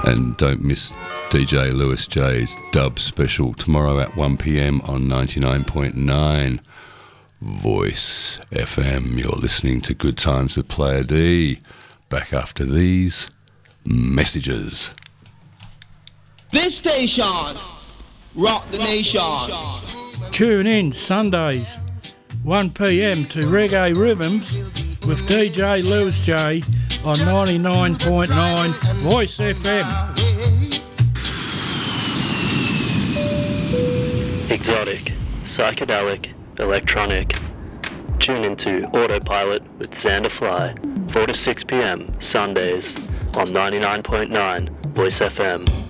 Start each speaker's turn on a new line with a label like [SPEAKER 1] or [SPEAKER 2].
[SPEAKER 1] And don't miss DJ Lewis J's dub special tomorrow at 1 p.m. on 99.9 Voice FM. You're listening to Good Times with Player D. Back after these messages.
[SPEAKER 2] This station, rock the nation.
[SPEAKER 3] Tune in Sundays, 1 p.m. to Reggae Rhythms with DJ Lewis J on 99.9 Voice FM.
[SPEAKER 4] Exotic, psychedelic, electronic. Tune into Autopilot with Xander Fly, 4 to 6 p.m. Sundays on 99.9 Voice FM.